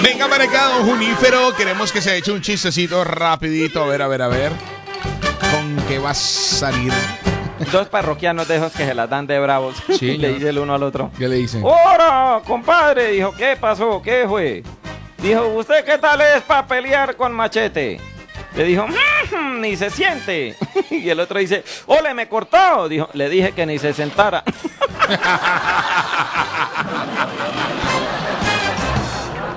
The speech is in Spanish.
Venga para acá, don Junífero. Queremos que se eche un chistecito rapidito. A ver. ¿Con qué va a salir? Dos parroquianos de esos que se las dan de bravos. Sí, le dice el uno al otro. ¿Qué le dicen? ¡Hora, compadre! Dijo, ¿qué pasó? ¿Qué fue? Dijo, ¿usted qué tal es para pelear con machete? Le dijo, ni se siente. Y el otro dice, ¡ole, me cortó! Dijo, le dije que ni se sentara.